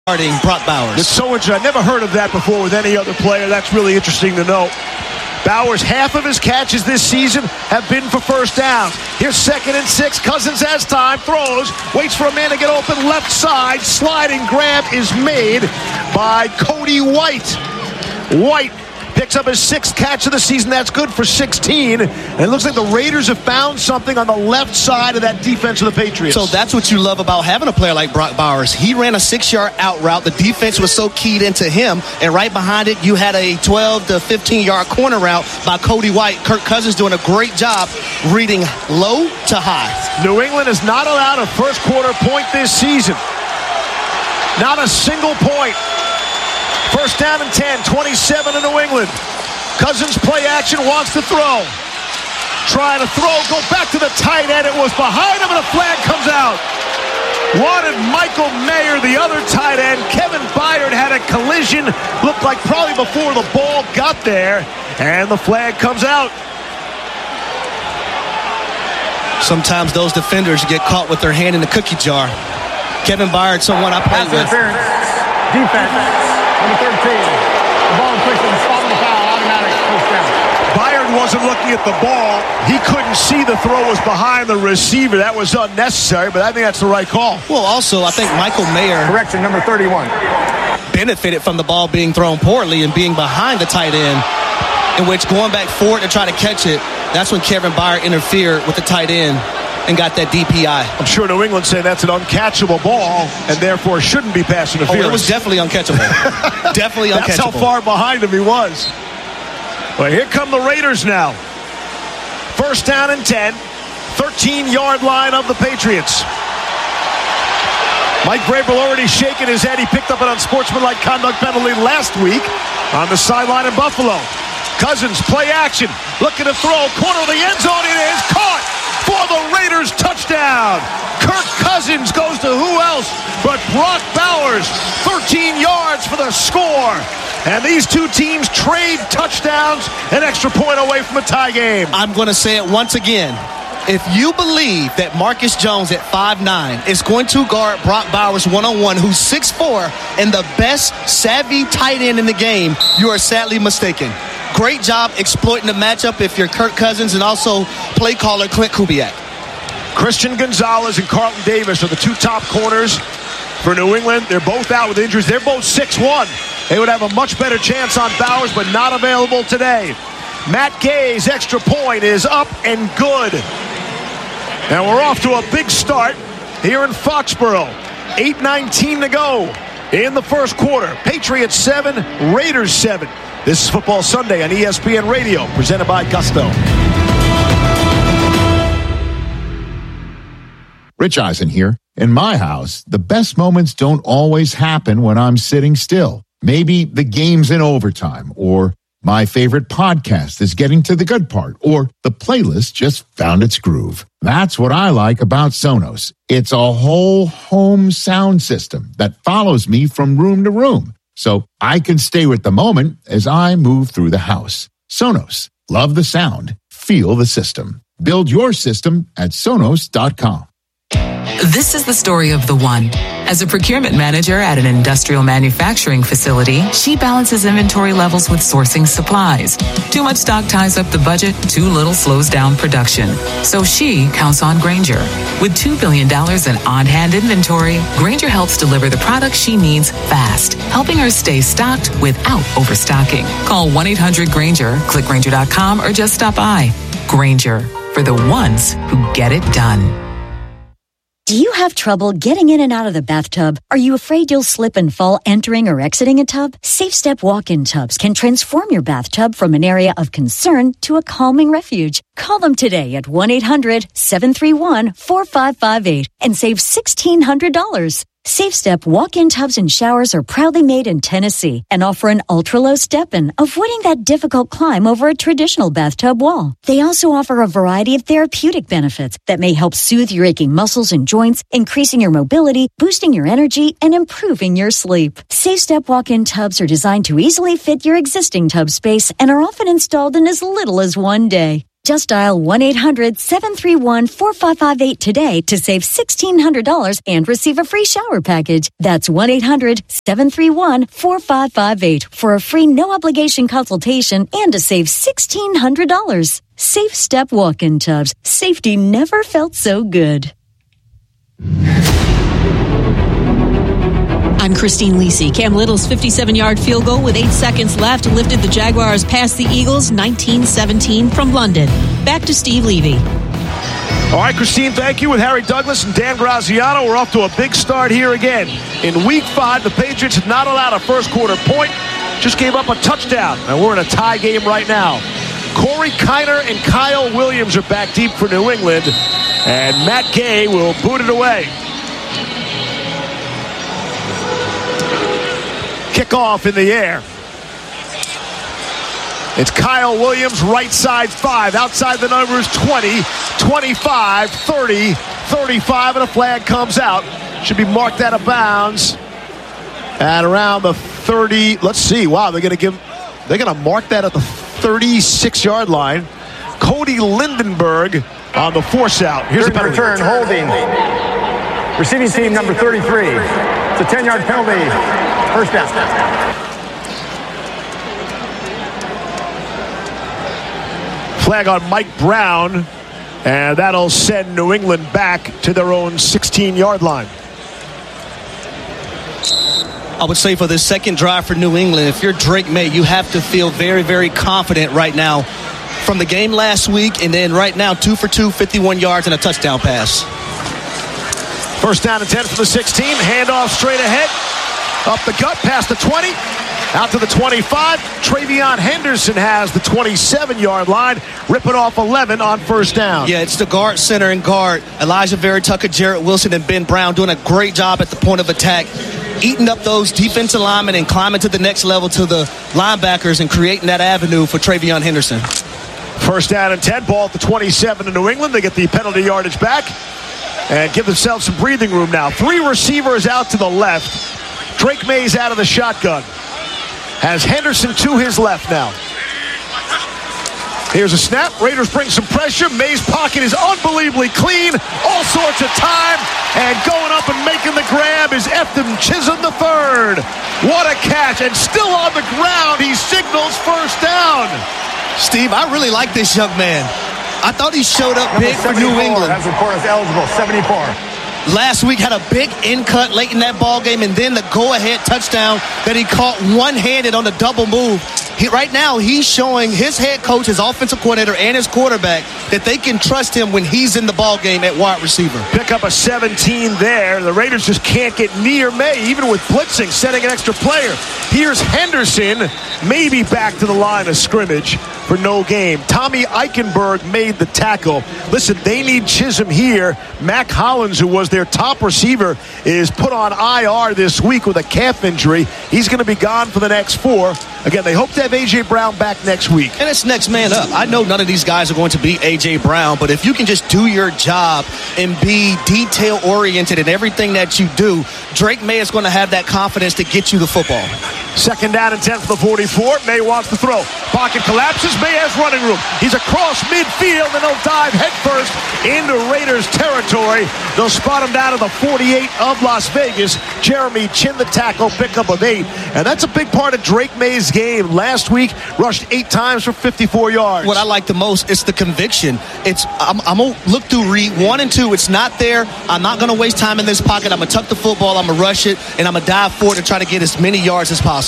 Brock Bowers. It's so interesting. I never heard of that before with any other player. That's really interesting to know. Bowers, half of his catches this season have been for first downs. Here's 2nd and 6. Cousins has time, throws, waits for a man to get open, left side, sliding grab is made by Cody White. White picks up his 6th catch of the season. That's good for 16. And it looks like the Raiders have found something on the left side of that defense of the Patriots. So that's what you love about having a player like Brock Bowers. He ran a 6-yard out route. The defense was so keyed into him. And right behind it, you had a 12 to 15-yard corner route by Cody White. Kirk Cousins doing a great job reading low to high. New England has not allowed a first quarter point this season. Not a single point. First down and 10, 27 in New England. Cousins play action, wants to throw. Trying to throw, go back to the tight end. It was behind him and a flag comes out. Wanted Michael Mayer, the other tight end. Kevin Byard had a collision. Looked like probably before the ball got there. And the flag comes out. Sometimes those defenders get caught with their hand in the cookie jar. Kevin Byard, someone I played with. Defense. Number 13. The ball pushed in, spot on the foul, automatic first down. Byard wasn't looking at the ball. He couldn't see the throw was behind the receiver. That was unnecessary, but I think that's the right call. Well, also, I think Michael Mayer... Correction, number 31. ...benefited from the ball being thrown poorly and being behind the tight end, in which going back forward to try to catch it, that's when Kevin Byard interfered with the tight end and got that DPI. I'm sure New England saying that's an uncatchable ball and therefore shouldn't be pass interference. Oh, it was definitely uncatchable. Definitely uncatchable. That's how far behind him he was. Well, here come the Raiders now. First down and 10. 13-yard line of the Patriots. Mike Vrabel already shaking his head. He picked up an unsportsmanlike conduct penalty last week on the sideline in Buffalo. Cousins, play action. Looking to throw. Corner of the end zone. It is caught for the Raiders. Touchdown. Kirk Cousins goes to who else but Brock Bowers. 13 yards for the score. And these two teams trade touchdowns, an extra point away from a tie game. I'm going to say it once again. If you believe that Marcus Jones at 5'9" is going to guard Brock Bowers one-on-one, who's 6'4", and the best savvy tight end in the game, you are sadly mistaken. Great job exploiting the matchup if you're Kirk Cousins and also play caller Clint Kubiak. Christian Gonzalez and Carlton Davis are the two top corners for New England. They're both out with injuries. They're both 6'1". They would have a much better chance on Bowers, but not available today. Matt Gay's extra point is up and good. And we're off to a big start here in Foxborough. 8:19 to go in the first quarter. Patriots 7, Raiders 7. This is Football Sunday on ESPN Radio, presented by Gusto. Rich Eisen here. In my house, the best moments don't always happen when I'm sitting still. Maybe the game's in overtime, or my favorite podcast is getting to the good part, or the playlist just found its groove. That's what I like about Sonos. It's a whole home sound system that follows me from room to room, so I can stay with the moment as I move through the house. Sonos. Love the sound. Feel the system. Build your system at Sonos.com. This is the story of the one. As a procurement manager at an industrial manufacturing facility, she balances inventory levels with sourcing supplies. Too much stock ties up the budget, too little slows down production. So she counts on Grainger. With $2 billion in on-hand inventory, Grainger helps deliver the products she needs fast, helping her stay stocked without overstocking. Call 1-800-GRAINGER, click Grainger.com, or just stop by. Grainger, for the ones who get it done. Do you have trouble getting in and out of the bathtub? Are you afraid you'll slip and fall entering or exiting a tub? SafeStep walk-in tubs can transform your bathtub from an area of concern to a calming refuge. Call them today at 1-800-731-4558 and save $1,600. SafeStep walk-in tubs and showers are proudly made in Tennessee and offer an ultra-low step-in, avoiding that difficult climb over a traditional bathtub wall. They also offer a variety of therapeutic benefits that may help soothe your aching muscles and joints, increasing your mobility, boosting your energy, and improving your sleep. SafeStep walk-in tubs are designed to easily fit your existing tub space and are often installed in as little as one day. Just dial 1-800-731-4558 today to save $1,600 and receive a free shower package. That's 1-800-731-4558 for a free no-obligation consultation and to save $1,600. Safe Step Walk-In Tubs. Safety never felt so good. I'm Christine Lisi. Cam Little's 57-yard field goal with 8 seconds left lifted the Jaguars past the Eagles 19-17 from London. Back to Steve Levy. All right, Christine, thank you. With Harry Douglas and Dan Graziano, we're off to a big start here again. In Week 5, the Patriots had not allowed a first-quarter point, just gave up a touchdown, and we're in a tie game right now. Corey Kiner and Kyle Williams are back deep for New England, and Matt Gay will boot it away. Kickoff in the air. It's Kyle Williams, right side 5. Outside the numbers 20, 25, 30, 35, and a flag comes out. Should be marked out of bounds at around the 30. Let's see. Wow, they're going to mark that at the 36-yard line. Cody Lindenberg on the force out. Here's the penalty. Return, holding. Receiving team number 33. It's a 10-yard penalty. First down. Flag on Mike Brown, and that'll send New England back to their own 16-yard line. I would say for the second drive for New England, if you're Drake May, you have to feel very, very confident right now from the game last week, and then right now 2 for 2, 51 yards and a touchdown pass. First down and 10 for the 16. Handoff straight ahead. Up the gut, past the 20. Out to the 25. Travion Henderson has the 27-yard line, ripping off 11 on first down. Yeah, it's the guard, center, and guard. Elijah Vera Tucker, Jarrett Wilson, and Ben Brown doing a great job at the point of attack, eating up those defensive linemen and climbing to the next level to the linebackers and creating that avenue for Travion Henderson. First down and 10, ball at the 27 in New England. They get the penalty yardage back and give themselves some breathing room now. 3 receivers out to the left. Drake May's out of the shotgun. Has Henderson to his left now. Here's a snap. Raiders bring some pressure. May's pocket is unbelievably clean. All sorts of time. And going up and making the grab is Efton Chisholm III. What a catch. And still on the ground, he signals first down. Steve, I really like this young man. I thought he showed up big for New England. Has reported as eligible, 74. Last week had a big in cut late in that ball game, and then the go-ahead touchdown that he caught one-handed on the double move. Right now, he's showing his head coach, his offensive coordinator, and his quarterback that they can trust him when he's in the ball game at wide receiver. Pick up a 17 there. The Raiders just can't get near May, even with blitzing, setting an extra player. Here's Henderson, maybe back to the line of scrimmage for no game. Tommy Eichenberg made the tackle. Listen, they need Chisholm here. Mac Hollins, who was their top receiver, is put on IR this week with a calf injury. He's going to be gone for the next 4. Again, they hope to have A.J. Brown back next week. And it's next man up. I know none of these guys are going to be A.J. Brown, but if you can just do your job and be detail-oriented in everything that you do, Drake May is going to have that confidence to get you the football. Second down and 10 for the 44. May wants to throw. Pocket collapses. May has running room. He's across midfield, and he'll dive headfirst into Raiders territory. They'll spot him down to the 48 of Las Vegas. Jeremy Chin, the tackle, pickup of 8. And that's a big part of Drake May's game. Last week, rushed 8 times for 54 yards. What I like the most is the conviction. I'm going to look through read 1 and 2. It's not there. I'm not going to waste time in this pocket. I'm going to tuck the football. I'm going to rush it, and I'm going to dive forward and try to get as many yards as possible.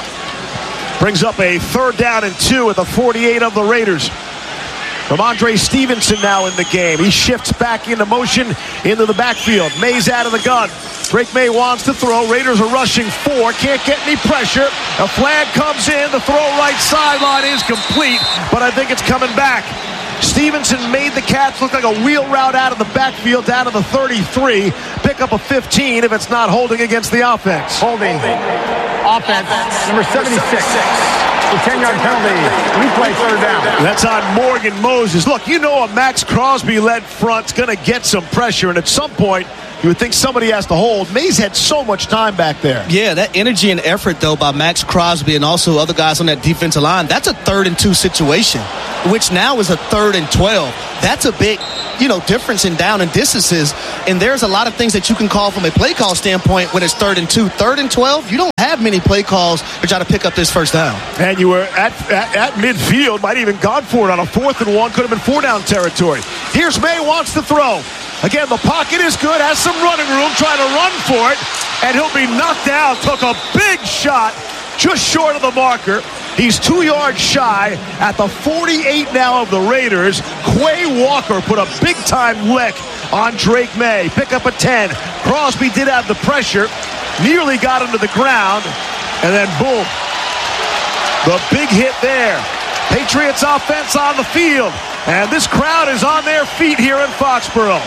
Brings up a third down and 2 at the 48 of the Raiders. Ramondre Stevenson now in the game. He shifts back into motion into the backfield. May's out of the gun. Drake May wants to throw. Raiders are rushing 4. Can't get any pressure. A flag comes in. The throw right sideline is complete, but I think it's coming back. Stevenson made the catch. Looked like a wheel route out of the backfield down to the 33. Pick up a 15 if it's not holding against the offense. Holding. Offense, number 76. The 10-yard penalty. Replay third down. That's on Morgan Moses. Look, you know a Max Crosby-led front's going to get some pressure, and at some point, you would think somebody has to hold. Mays had so much time back there. Yeah, that energy and effort, though, by Max Crosby and also other guys on that defensive line, that's a 3rd and 2 situation. which now is a 3rd and 12. That's a big, difference in down and distances. And there's a lot of things that you can call from a play call standpoint when it's 3rd and 2. 3rd and 12, you don't have many play calls to try to pick up this first down. And you were at midfield, might even gone for it on a 4th and 1, could have been 4-down territory. Here's May, wants to throw. Again, the pocket is good, has some running room, trying to run for it, and he'll be knocked down. Took a big shot just short of the marker. He's 2 yards shy at the 48 now of the Raiders. Quay Walker put a big-time lick on Drake May. Pick up a 10. Crosby did have the pressure. Nearly got him to the ground. And then boom. The big hit there. Patriots offense on the field. And this crowd is on their feet here in Foxborough.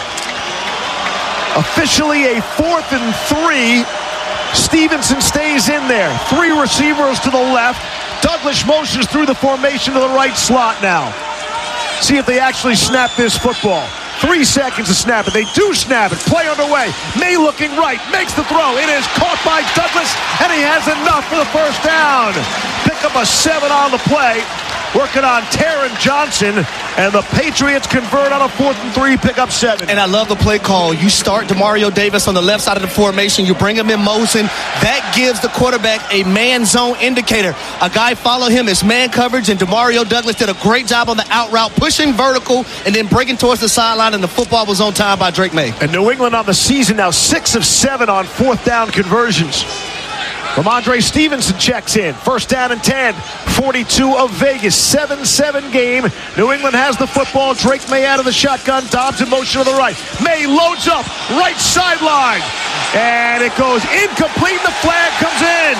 Officially a 4th and 3. Stevenson stays in there. 3 receivers to the left. Douglas motions through the formation to the right slot now. See if they actually snap this football. 3 seconds to snap it. They do snap it. Play underway. May looking right. Makes the throw. It is caught by Douglas, and he has enough for the first down. Pick up a 7 on the play. Working on Taron Johnson, and the Patriots convert on a 4th and 3, pick up 7. And I love the play call. You start Demario Davis on the left side of the formation. You bring him in motion. That gives the quarterback a man zone indicator. A guy follow him. It's man coverage, and Demario Douglas did a great job on the out route, pushing vertical and then breaking towards the sideline, and the football was on time by Drake May. And New England on the season now 6 of 7 on 4th down conversions. Ramondre Stevenson checks in. First down and 10. 42 of Vegas. 7-7 game. New England has the football. Drake May out of the shotgun. Dobbs in motion to the right. May loads up. Right sideline. And it goes incomplete. The flag comes in.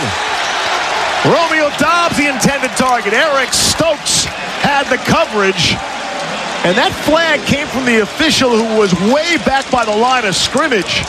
Romeo Dobbs, the intended target. Eric Stokes had the coverage. And that flag came from the official who was way back by the line of scrimmage.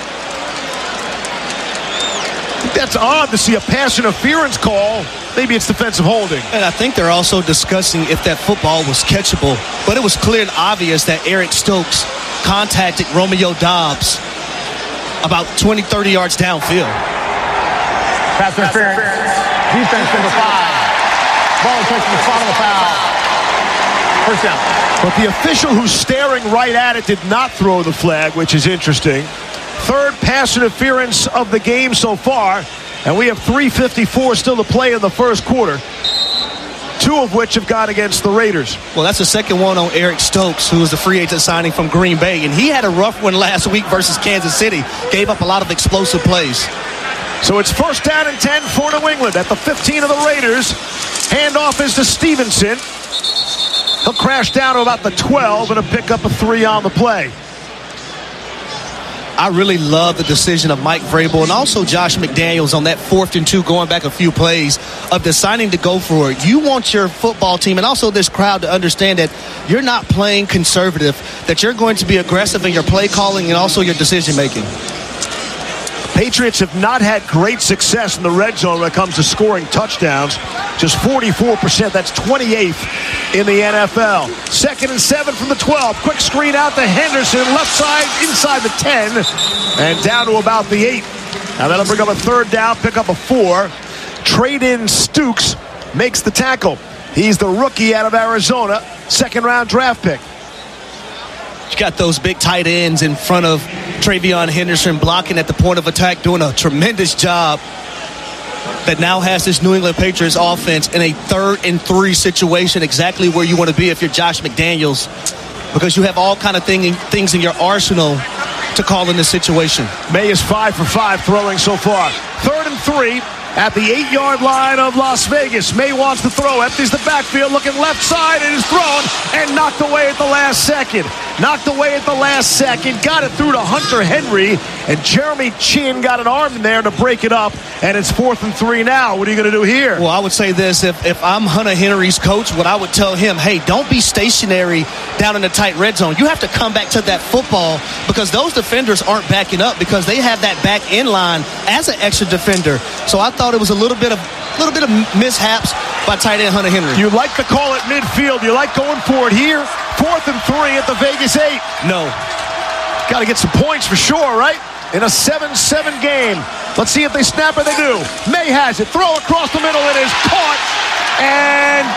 That's odd to see a pass interference call. Maybe it's defensive holding. And I think they're also discussing if that football was catchable. But it was clear and obvious that Eric Stokes contacted Romeo Dobbs about 20, 30 yards downfield. Pass interference. Defense number 5. Ball touching the spot of the foul. First down. But the official who's staring right at it did not throw the flag, which is interesting. 3rd pass interference of the game so far, and we have 3:54 still to play in the first quarter, 2 of which have gone against the Raiders. Well, that's the second one on Eric Stokes, who was the free agent signing from Green Bay, and he had a rough one last week versus Kansas City. Gave up a lot of explosive plays. So it's first down and 10 for New England at the 15 of the Raiders. Handoff is to Stevenson. He'll crash down to about the 12 and a pick up a 3 on the play. I really love the decision of Mike Vrabel and also Josh McDaniels on that 4th and 2, going back a few plays, of deciding to go for it. You want your football team and also this crowd to understand that you're not playing conservative, that you're going to be aggressive in your play calling and also your decision making. Patriots have not had great success in the red zone when it comes to scoring touchdowns. Just 44%. That's 28th in the NFL. 2nd and 7 from the 12. Quick screen out to Henderson. Left side, inside the 10. And down to about the 8. Now that'll bring up a 3rd down, pick up a 4. Trade in Stukes makes the tackle. He's the rookie out of Arizona. 2nd-round draft pick. You got those big tight ends in front of Travion Henderson blocking at the point of attack, doing a tremendous job. That now has this New England Patriots offense in a 3rd and 3 situation, exactly where you want to be if you're Josh McDaniels, because you have all kind of things in your arsenal to call in this situation. May is 5 for 5 throwing so far. 3rd and 3 at the 8-yard line of Las Vegas. May wants to throw, empties the backfield, looking left side, and is thrown and knocked away at the last second. Knocked away at the last second, got it through to Hunter Henry, and Jeremy Chin got an arm in there to break it up, and it's 4th and 3 now. What are you going to do here? Well, I would say this. If I'm Hunter Henry's coach, what I would tell him, hey, don't be stationary down in the tight red zone. You have to come back to that football, because those defenders aren't backing up, because they have that back end line as an extra defender. So I thought it was a little bit of mishaps by tight end Hunter Henry. You like the call at midfield. You like going for it here. 4th and 3 at the Vegas 8. No. Got to get some points for sure, right? In a 7-7 game. Let's see if they snap or they do. May has it. Throw across the middle. It is caught. And down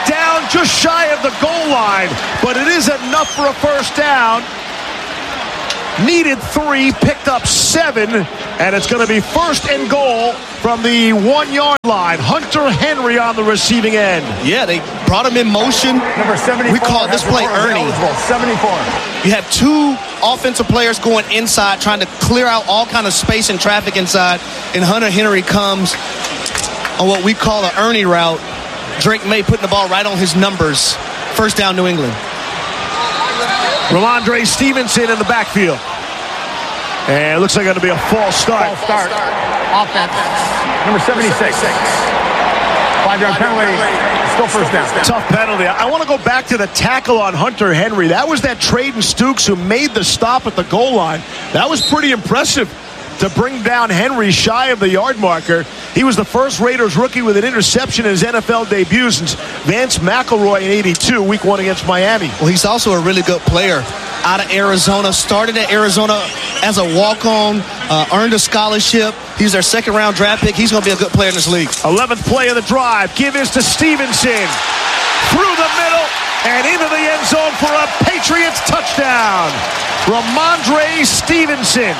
just shy of the goal line, but it is enough for a first down. Needed 3, picked up 7, and it's going to be first and goal from the 1-yard line. Hunter Henry on the receiving end. Yeah, they brought him in motion. Number 74. We call this play Ernie. 74. You have 2 offensive players going inside, trying to clear out all kind of space and traffic inside, and Hunter Henry comes on what we call an Ernie route. Drake May putting the ball right on his numbers. First down, New England. Ramondre Stevenson in the backfield. And it looks like it's going to be a false start. False start. Offense. Number 76. 5-yard penalty. Still first down. Tough penalty. I want to go back to the tackle on Hunter Henry. That was that Traden Stukes who made the stop at the goal line. That was pretty impressive to bring down Henry shy of the yard marker. He was the first Raiders rookie with an interception in his NFL debut since Vance McElroy in '82, week 1 against Miami. Well, he's also a really good player out of Arizona. Started at Arizona as a walk-on, earned a scholarship. He's their second-round draft pick. He's going to be a good player in this league. 11th play of the drive. Give is to Stevenson. Through the middle and into the end zone for a Patriots touchdown. Ramondre Stevenson.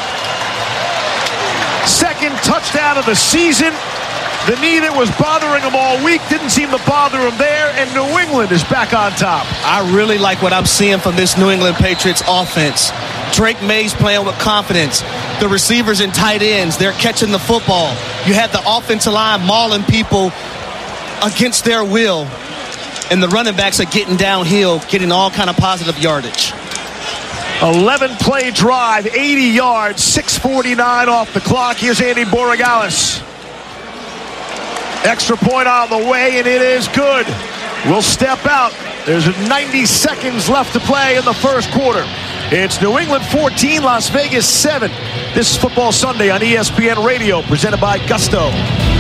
Second touchdown of the season. The knee that was bothering him all week didn't seem to bother him there, and New England is back on top. I really like what I'm seeing from this New England Patriots offense. Drake May's playing with confidence. The receivers and tight ends, they're catching the football. You have the offensive line mauling people against their will, and the running backs are getting downhill, getting all kind of positive yardage. 11-play drive, 80 yards, 6:49 off the clock. Here's Andy Borregales. Extra point on the way, and it is good. We'll step out. There's 90 seconds left to play in the first quarter. It's New England 14, Las Vegas 7. This is Football Sunday on ESPN Radio, presented by Gusto.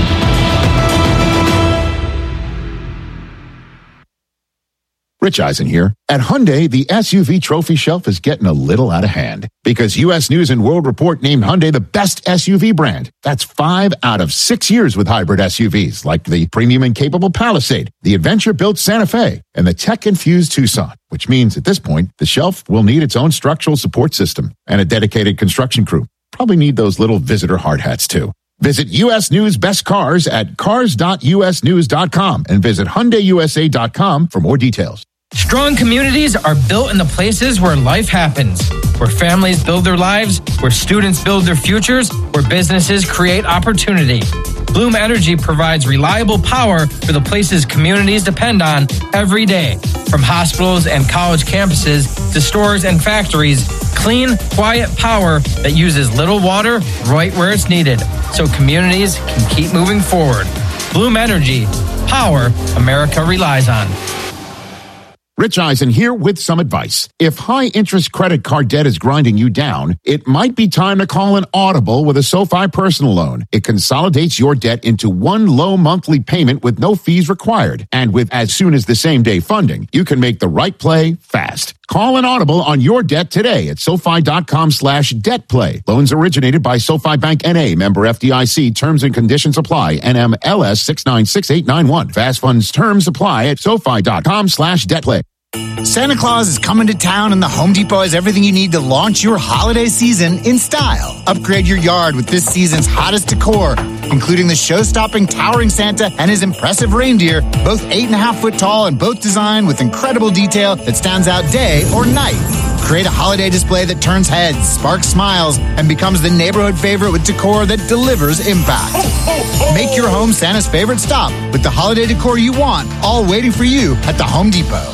Rich Eisen here. At Hyundai, the SUV trophy shelf is getting a little out of hand because U.S. News & World Report named Hyundai the best SUV brand. That's 5 out of 6 years with hybrid SUVs like the premium and capable Palisade, the adventure-built Santa Fe, and the tech-infused Tucson, which means at this point, the shelf will need its own structural support system and a dedicated construction crew. Probably need those little visitor hard hats, too. Visit U.S. News Best Cars at cars.usnews.com and visit HyundaiUSA.com for more details. Strong communities are built in the places where life happens, where families build their lives, where students build their futures, where businesses create opportunity. Bloom Energy provides reliable power for the places communities depend on every day. From hospitals and college campuses to stores and factories, clean, quiet power that uses little water right where it's needed, so communities can keep moving forward. Bloom Energy, power America relies on. Rich Eisen here with some advice. If high-interest credit card debt is grinding you down, it might be time to call an Audible with a SoFi personal loan. It consolidates your debt into one low monthly payment with no fees required. And with as soon as the same-day funding, you can make the right play fast. Call an Audible on your debt today at SoFi.com/debtplay. Loans originated by SoFi Bank N.A., member FDIC. Terms and conditions apply. NMLS 696891. Fast funds terms apply at SoFi.com/debtplay. Santa Claus is coming to town, and the Home Depot has everything you need to launch your holiday season in style. Upgrade your yard with this season's hottest decor, including the show-stopping towering Santa and his impressive reindeer, both 8.5 foot tall and both designed with incredible detail that stands out day or night. Create a holiday display that turns heads, sparks smiles, and becomes the neighborhood favorite with decor that delivers impact. Make your home Santa's favorite stop with the holiday decor you want, all waiting for you at the Home Depot.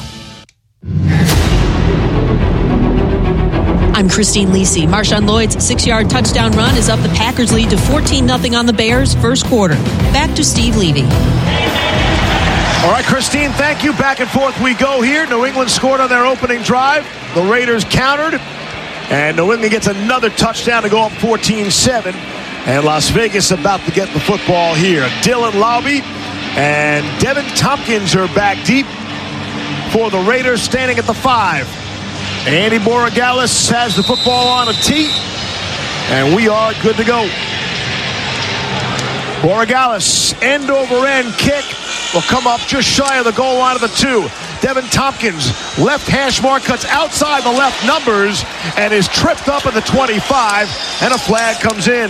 I'm Christine Lisi. Marshawn Lloyd's 6-yard touchdown run is up the Packers' lead to 14-0 on the Bears first quarter. Back to Steve Levy. All right, Christine, thank you. Back and forth we go here. New England scored on their opening drive. The Raiders countered. And New England gets another touchdown to go up 14-7. And Las Vegas about to get the football here. Dylan Laube and Devin Tompkins are back deep for the Raiders, standing at the 5. Andy Borregales has the football on a tee, and we are good to go. Borregales, end-over-end kick, will come up just shy of the goal line of the 2. Devin Tompkins, left hash mark, cuts outside the left numbers and is tripped up at the 25, and a flag comes in.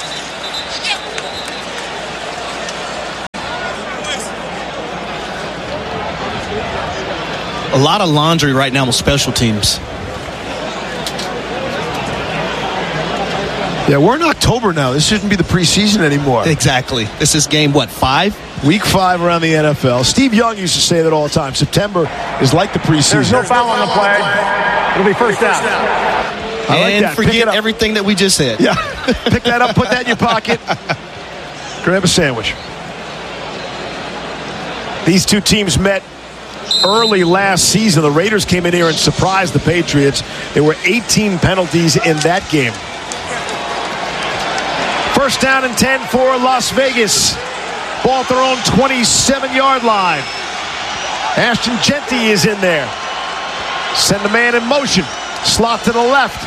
A lot of laundry right now with special teams. Yeah, we're in October now. This shouldn't be the preseason anymore. Exactly. This is game, 5? Week 5 around the NFL. Steve Young used to say that all the time. September is like the preseason. There's no foul on the play. It'll be first down. And forget everything that we just said. Yeah. Pick that up, put that in your pocket. Grab a sandwich. These two teams met early last season. The Raiders came in here and surprised the Patriots. There were 18 penalties in that game. First down and 10 for Las Vegas. Ball at their own 27-yard line. Ashton Jeanty is in there. Send a man in motion. Slot to the left.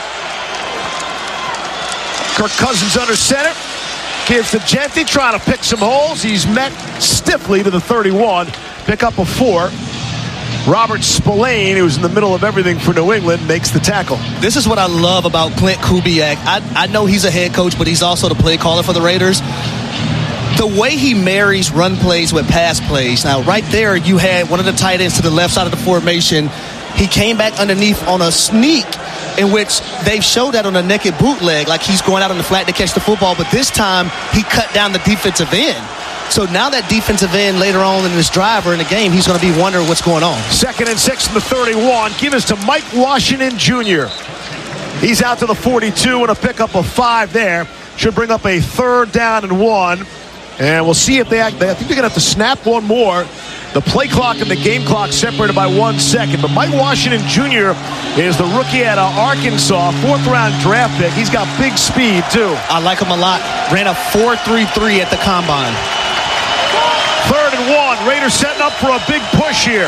Kirk Cousins under center. Gives to Jeanty, trying to pick some holes. He's met stiffly to the 31. Pick up a 4. Robert Spillane, who's in the middle of everything for New England, makes the tackle. This is what I love about Clint Kubiak. I know he's a head coach, but he's also the play caller for the Raiders. The way he marries run plays with pass plays. Now, right there, you had one of the tight ends to the left side of the formation. He came back underneath on a sneak, in which they've showed that on a naked bootleg, like he's going out on the flat to catch the football, but this time he cut down the defensive end. So now that defensive end later on in this drive or in the game, he's going to be wondering what's going on. 2nd and 6 from the 31. Give us to Mike Washington Jr. He's out to the 42 and a pickup of 5 there. Should bring up a 3rd down and 1. And we'll see if I think they're going to have to snap one more. The play clock and the game clock separated by 1 second. But Mike Washington Jr. is the rookie out of Arkansas, 4th-round draft pick. He's got big speed, too. I like him a lot. Ran a 4.33 at the combine. 3rd and 1. Raiders setting up for a big push here.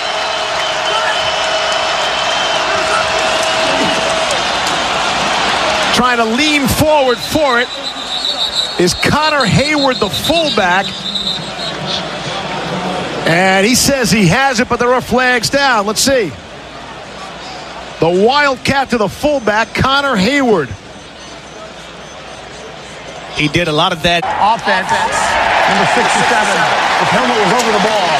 Trying to lean forward for it is Connor Hayward, the fullback. And he says he has it, but there are flags down. Let's see. The Wildcat to the fullback, Connor Hayward. He did a lot of that. Offense, number 67. His helmet was over the ball.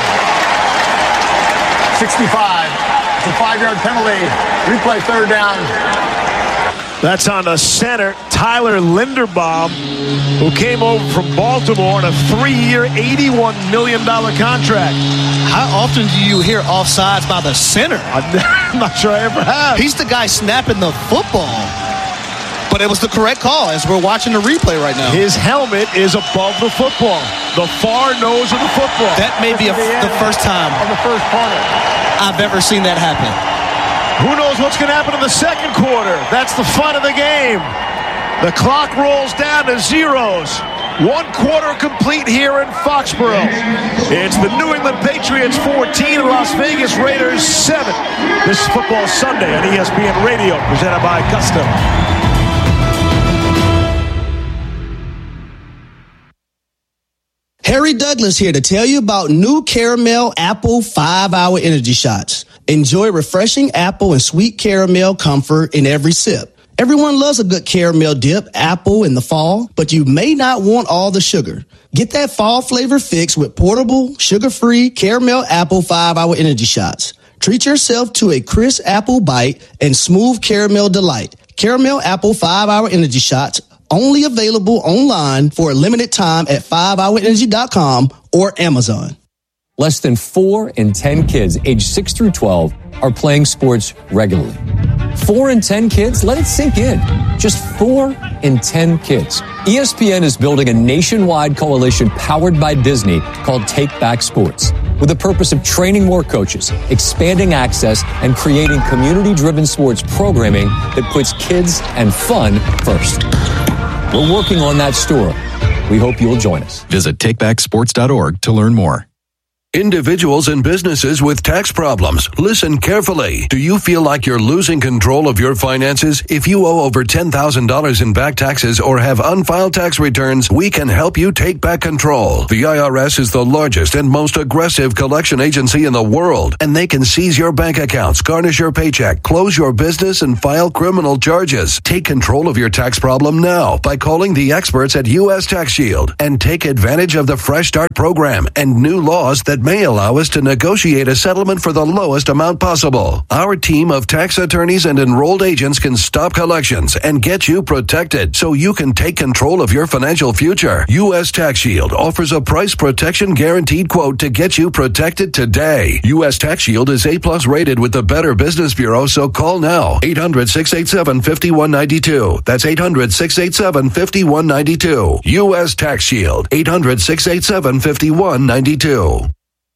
65. It's a 5-yard penalty. Replay 3rd down. That's on the center, Tyler Linderbaum, who came over from Baltimore on a 3-year, $81 million contract. How often do you hear offsides by the center? I'm not sure I ever have. He's the guy snapping the football. But it was the correct call as we're watching the replay right now. His helmet is above the football, the far nose of the football. That may be the first time of the first quarter I've ever seen that happen. Who knows what's going to happen in the second quarter? That's the fun of the game. The clock rolls down to zeros. 1 quarter complete here in Foxborough. It's the New England Patriots 14 and Las Vegas Raiders 7. This is Football Sunday on ESPN Radio, presented by Custom. Harry Douglas here to tell you about new Caramel Apple 5-Hour Energy Shots. Enjoy refreshing apple and sweet caramel comfort in every sip. Everyone loves a good caramel dip apple in the fall, but you may not want all the sugar. Get that fall flavor fix with portable, sugar-free Caramel Apple 5-Hour Energy Shots. Treat yourself to a crisp apple bite and smooth caramel delight. Caramel Apple 5-Hour Energy Shots, only available online for a limited time at 5hourenergy.com or Amazon. Less than 4 in 10 kids aged 6 through 12 are playing sports regularly. 4 in 10 kids? Let it sink in. Just 4 in 10 kids. ESPN is building a nationwide coalition powered by Disney called Take Back Sports, with the purpose of training more coaches, expanding access, and creating community-driven sports programming that puts kids and fun first. We're working on that story. We hope you'll join us. Visit takebacksports.org to learn more. Individuals and businesses with tax problems, listen carefully. Do you feel like you're losing control of your finances? If you owe over $10,000 in back taxes or have unfiled tax returns, we can help you take back control. The IRS is the largest and most aggressive collection agency in the world, and they can seize your bank accounts, garnish your paycheck, close your business, and file criminal charges. Take control of your tax problem now by calling the experts at U.S. Tax Shield and take advantage of the Fresh Start program and new laws that may allow us to negotiate a settlement for the lowest amount possible. Our team of tax attorneys and enrolled agents can stop collections and get you protected so you can take control of your financial future. U.S. Tax Shield offers a price protection guaranteed quote to get you protected today. U.S. Tax Shield is A+ rated with the Better Business Bureau, so call now. 800-687-5192. That's 800-687-5192. U.S. Tax Shield. 800-687-5192.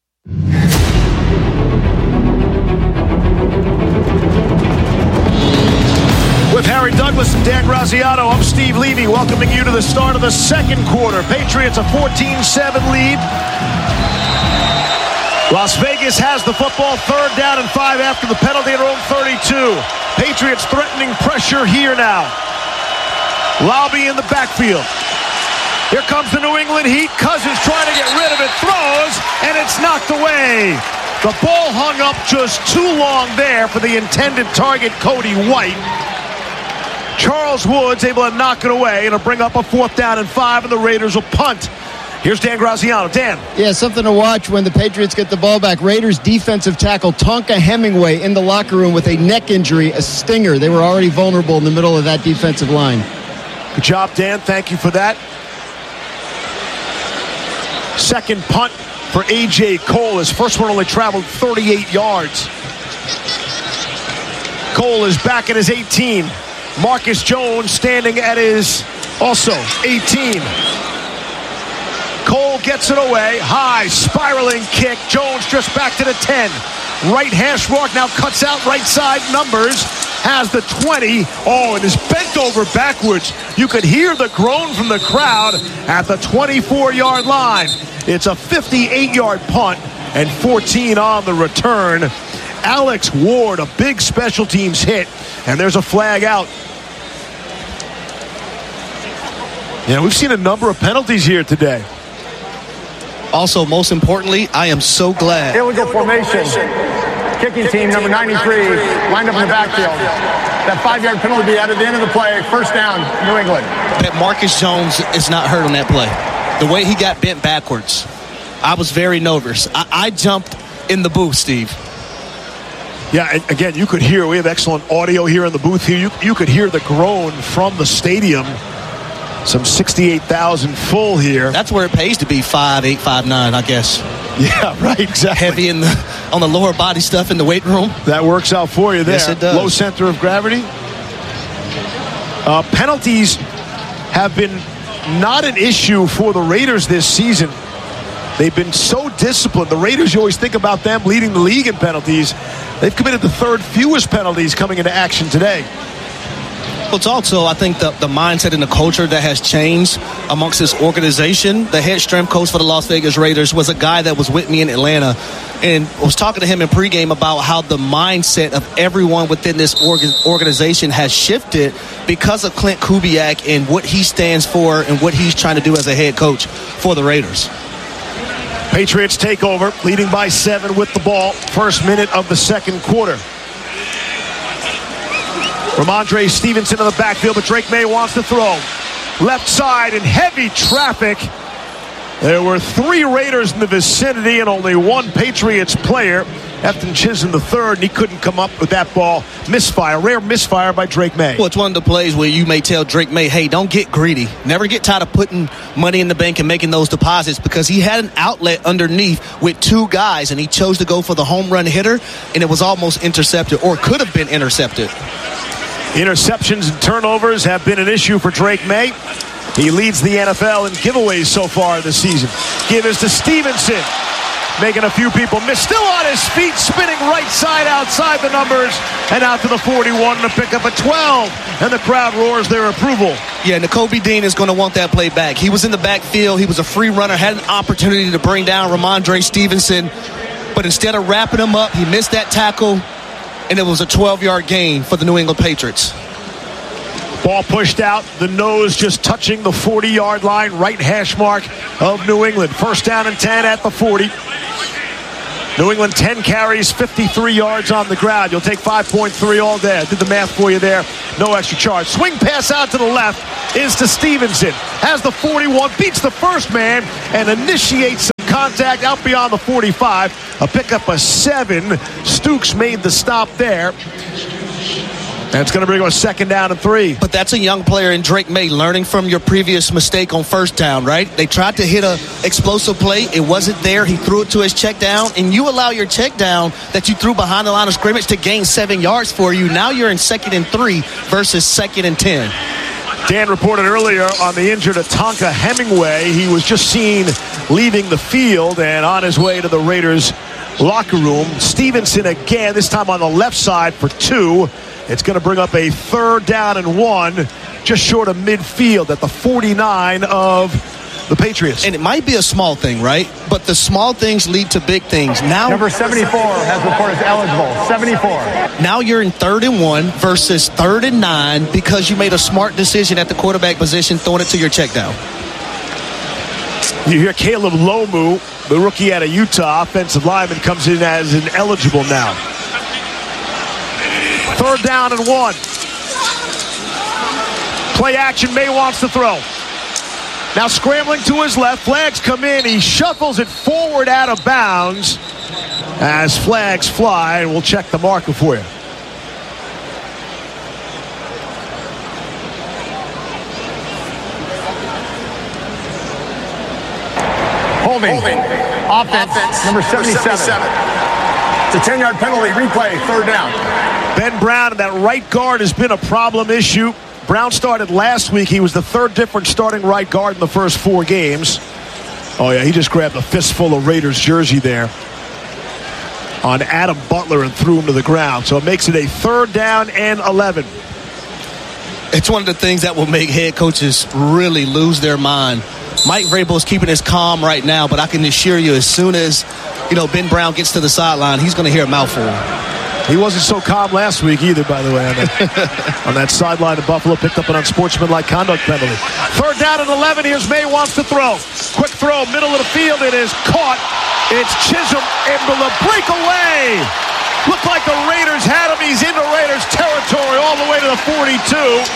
With Harry Douglas and Dan Graziano, I'm Steve Levy, welcoming you to the start of the second quarter. Patriots a 14-7 lead. Las Vegas has the football, 3rd down and 5 after the penalty at their own 32. Patriots threatening pressure here now. Lobby in the backfield. Here comes the New England Heat. Cousins trying to get rid of it, throws, and it's knocked away. The ball hung up just too long there for the intended target, Cody White. Charles Woods able to knock it away. It'll bring up a 4th down and 5, and the Raiders will punt. Here's Dan Graziano. Dan. Yeah, something to watch when the Patriots get the ball back. Raiders defensive tackle Tonka Hemingway in the locker room with a neck injury, a stinger. They were already vulnerable in the middle of that defensive line. Good job, Dan. Thank you for that. Second punt for A.J. Cole. His first one only traveled 38 yards. Cole is back at his 18. Marcus Jones standing at his also 18. Cole gets it away. High, spiraling kick. Jones just back to the 10. Right hash mark now cuts out right side. Numbers has the 20. Oh, and is bent over backwards. You could hear the groan from the crowd at the 24-yard line. It's a 58-yard punt and 14 on the return. Alex Ward, a big special teams hit, and there's a flag out. Yeah, we've seen a number of penalties here today. Also, most importantly, I am so glad. Illegal formation. Kicking team number 93 lined up in the backfield. That 5-yard penalty at the end of the play. First down, New England. That Marcus Jones is not hurt on that play. The way he got bent backwards, I was very nervous. I jumped in the booth, Steve. Yeah, and again, you could hear, we have excellent audio here in the booth here. You could hear the groan from the stadium. Some 68,000 full here. That's where it pays to be 5'8", 5'9", I guess. Yeah, right, exactly. Heavy on the lower body stuff in the weight room. That works out for you there. Yes, it does. Low center of gravity. Penalties have been not an issue for the Raiders this season. They've been so disciplined. The Raiders, you always think about them leading the league in penalties. They've committed the 3rd fewest penalties coming into action today. Well, it's also, I think, the mindset and the culture that has changed amongst this organization. The head strength coach for the Las Vegas Raiders was a guy that was with me in Atlanta, and I was talking to him in pregame about how the mindset of everyone within this organization has shifted because of Clint Kubiak and what he stands for and what he's trying to do as a head coach for the Raiders. Patriots take over, leading by 7 with the ball. First minute of the second quarter. Ramondre Stevenson in the backfield, but Drake May wants to throw. Left side in heavy traffic. There were 3 Raiders in the vicinity and only 1 Patriots player. Efton Chisholm III, and he couldn't come up with that ball. Misfire, rare misfire by Drake May. Well, it's one of the plays where you may tell Drake May, hey, don't get greedy. Never get tired of putting money in the bank and making those deposits, because he had an outlet underneath with 2 guys, and he chose to go for the home run hitter, and it was almost intercepted, or could have been intercepted. Interceptions and turnovers have been an issue for Drake May. He leads the NFL in giveaways so far this season. Give is to Stevenson. making a few people miss. Still on his feet, spinning right side outside the numbers, and out to the 41 to pick up a 12. And the crowd roars their approval. Yeah, Nakobe Dean is going to want that play back. He was in the backfield. He was a free runner, had an opportunity to bring down Ramondre Stevenson. But instead of wrapping him up, he missed that tackle, and it was a 12-yard gain for the New England Patriots. Ball pushed out, the nose just touching the 40-yard line, right hash mark of New England. First down and 10 at the 40. New England 10 carries, 53 yards on the ground. You'll take 5.3 all day. I did the math for you there. No extra charge. Swing pass out to the left is to Stevenson. Has the 41, beats the first man, and initiates some contact out beyond the 45. A pickup of 7. Stukes made the stop there. That's going to bring us second down and 3. But that's a young player in Drake May learning from your previous mistake on first down, right? They tried to hit a explosive play. It wasn't there. He threw it to his check down, and you allow your check down that you threw behind the line of scrimmage to gain 7 yards for you. Now you're in 2nd and 3 versus 2nd and 10. Dan reported earlier on the injured Tonka Hemingway. He was just seen leaving the field and on his way to the Raiders locker room. Stevenson again, this time on the left side for 2. It's going to bring up a 3rd down and 1, just short of midfield at the 49 of the Patriots. And it might be a small thing, right? But the small things lead to big things. Now, number 74 has reported eligible. 74. Now you're in 3rd and 1 versus 3rd and 9 because you made a smart decision at the quarterback position, throwing it to your check down. You hear Caleb Lomu, the rookie out of Utah, offensive lineman, comes in as an eligible now. 3rd down and 1. Play action. May wants to throw. Now scrambling to his left. Flags come in. He shuffles it forward out of bounds as flags fly. And we'll check the marker for you. Holding. Offense. Number 77. It's a 10-yard penalty. Replay. 3rd down. Ben Brown, that right guard has been a problem issue. Brown started last week. He was the 3rd different starting right guard in the first 4 games. Oh, yeah, he just grabbed a fistful of Raiders jersey there on Adam Butler and threw him to the ground. So it makes it a 3rd down and 11. It's one of the things that will make head coaches really lose their mind. Mike Vrabel is keeping his calm right now, but I can assure you as soon as, Ben Brown gets to the sideline, he's going to hear a mouthful. He wasn't so calm last week either, by the way, on that sideline of Buffalo. Picked up an unsportsmanlike conduct penalty. 3rd down and 11. Here's May wants to throw. Quick throw, middle of the field. It is caught. It's Chisholm able to break away. Looked like the Raiders had him. He's into Raiders territory all the way to the 42.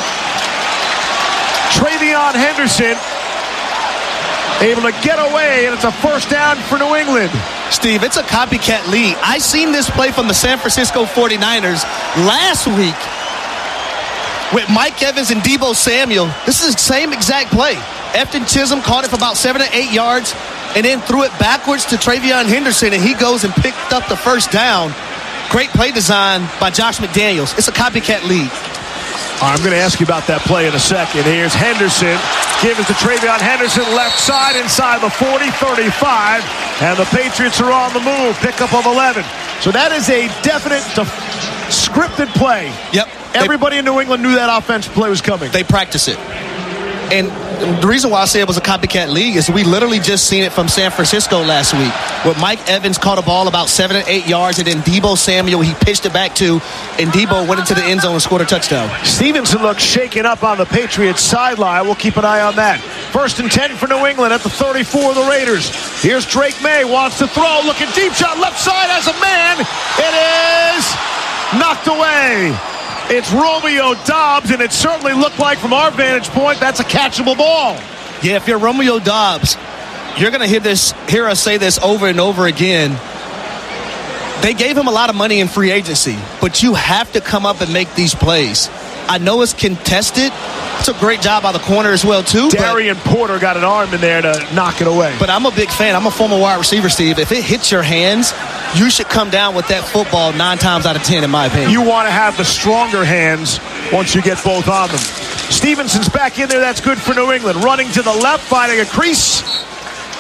Travion Henderson able to get away, and it's a 1st down for New England. Steve, it's a copycat league. I seen this play from the San Francisco 49ers last week with Mike Evans and Deebo Samuel. This is the same exact play. Efton Chisholm caught it for about 7 or 8 yards and then threw it backwards to Travion Henderson, and he goes and picked up the 1st down. Great play design by Josh McDaniels. It's a copycat league. I'm going to ask you about that play in a second. Here's Henderson. Give it to Travion Henderson, left side, inside the 40, 35. And the Patriots are on the move. Pickup of 11. So that is a definite scripted play. Yep. Everybody in New England knew that offensive play was coming. They practice it. And the reason why I say it was a copycat league is we literally just seen it from San Francisco last week, where Mike Evans caught a ball about 7 or 8 yards, and then Deebo Samuel, he pitched it back to, and Deebo went into the end zone and scored a touchdown. Stevenson looks shaken up on the Patriots sideline. We'll keep an eye on that. 1st and 10 for New England at the 34 of the Raiders. Here's Drake May, wants to throw, looking deep shot, left side has a man. It is knocked away. It's Romeo Doubs, and it certainly looked like from our vantage point that's a catchable ball. Yeah, if you're Romeo Doubs, you're going to hear us say this over and over again. They gave him a lot of money in free agency, but you have to come up and make these plays. I know it's contested. It's a great job by the corner as well, too. Darian Porter got an arm in there to knock it away. But I'm a big fan. I'm a former wide receiver, Steve. If it hits your hands, you should come down with that football 9 times out of 10, in my opinion. You want to have the stronger hands once you get both on them. Stevenson's back in there. That's good for New England. Running to the left, finding a crease.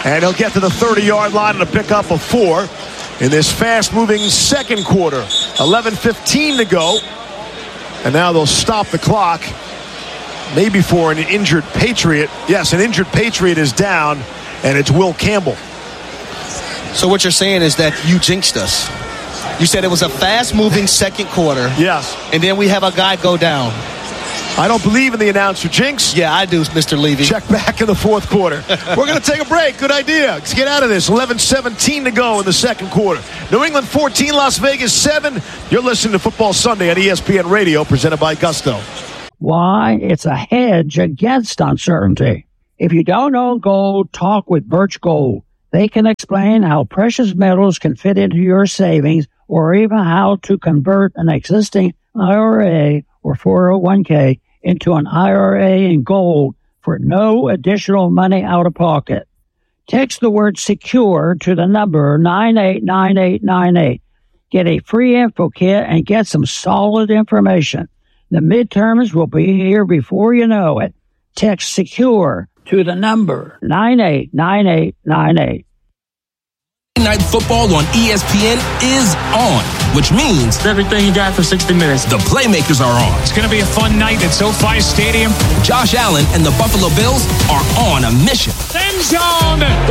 And he'll get to the 30-yard line and a pickup of 4 in this fast-moving second quarter. 11:15 to go. And now they'll stop the clock, maybe for an injured Patriot. Yes, an injured Patriot is down, and it's Will Campbell. So what you're saying is that you jinxed us. You said it was a fast-moving second quarter. Yes. And then we have a guy go down. I don't believe in the announcer jinx. Yeah, I do, Mr. Levy. Check back in the fourth quarter. We're going to take a break. Good idea. Let's get out of this. 11:17 to go in the second quarter. New England 14, Las Vegas 7. You're listening to Football Sunday on ESPN Radio, presented by Gusto. Why? It's a hedge against uncertainty. If you don't own gold, talk with Birch Gold. They can explain how precious metals can fit into your savings, or even how to convert an existing IRA or 401k into an IRA in gold for no additional money out of pocket. Text the word secure to the number 989898. Get a free info kit and get some solid information. The midterms will be here before you know it. Text secure to the number 989898. Night football on ESPN is on, which means everything you got for 60 minutes. The playmakers are on. It's going to be a fun night at SoFi Stadium. Josh Allen and the Buffalo Bills are on a mission. End zone.